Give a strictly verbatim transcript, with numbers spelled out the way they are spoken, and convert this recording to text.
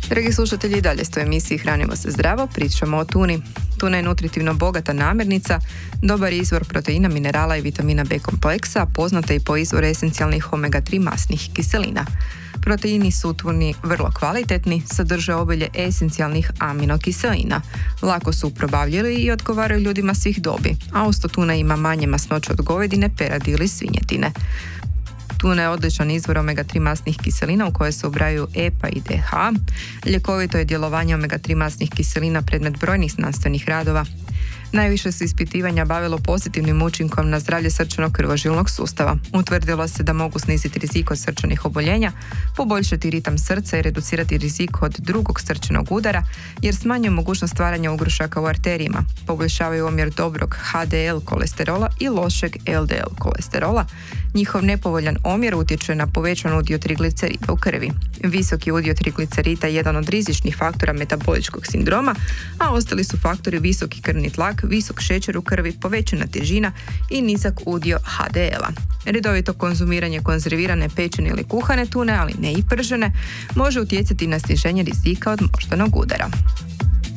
Dragi slušatelji, i dalje ste u emisiji Hranimo se zdravo, pričamo o tuni. Tuna je nutritivno bogata namirnica, dobar izvor proteina, minerala i vitamina B kompleksa, poznata i po izvoru esencijalnih omega tri masnih kiselina. Proteini su u tuni vrlo kvalitetni, sadrže obilje esencijalnih aminokiselina. Lako su probavljivi i odgovaraju ljudima svih dobi, a usto tuna ima manje masnoće od govedine, peradi ili svinjetine. Tuna je odličan izvor omega tri masnih kiselina u koje se ubrajaju E P A i D H. Ljekovito je djelovanje omega tri masnih kiselina predmet brojnih znanstvenih radova. Najviše se ispitivanja bavilo pozitivnim učinkom na zdravlje srčano-krvožilnog sustava. Utvrdilo se da mogu sniziti rizik od srčanih oboljenja, poboljšati ritam srca i reducirati rizik od drugog srčanog udara, jer smanjuju mogućnost stvaranja ugrušaka u arterijima, poboljšavaju omjer dobrog H D L kolesterola i lošeg L D L kolesterola. Njihov nepovoljan omjer utječe na povećan udio triglicerida u krvi. Visoki udio triglicerida je jedan od rizičnih faktora metaboličkog sindroma, a ostali su faktori visoki krvni tlak, visok šećer u krvi, povećana težina i nizak udio H D L-a. Redovito konzumiranje konzervirane, pečene ili kuhane tune, ali ne i pržene, može utjecati na sniženje rizika od moždanog udara.